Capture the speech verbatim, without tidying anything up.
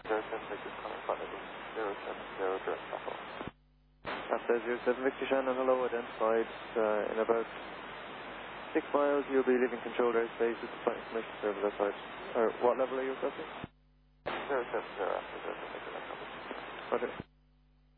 zero seven Victor calling partner zero seven zero direct traffic. After zero seven Victor Shannon, hello, identified uh, in about six miles you'll be leaving controlled airspace with the flight information service outside. Or what level are you crossing? zero seven zero after zero seven Victor, that's Okay.